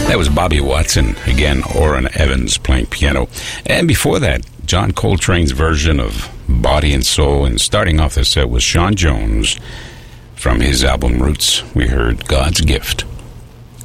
That was Bobby Watson, again, Orrin Evans playing piano. And before that, John Coltrane's version of Body and Soul. And starting off the set was Sean Jones from his album Roots. We heard God's Gift.